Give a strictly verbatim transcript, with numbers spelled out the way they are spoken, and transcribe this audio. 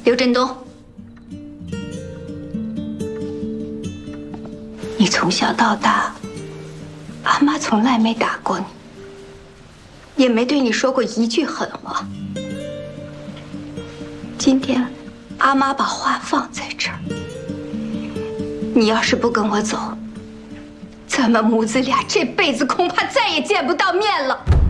刘振东，你从小到大，阿妈从来没打过你，也没对你说过一句狠话。今天，阿妈把话放在这儿，你要是不跟我走，咱们母子俩这辈子恐怕再也见不到面了。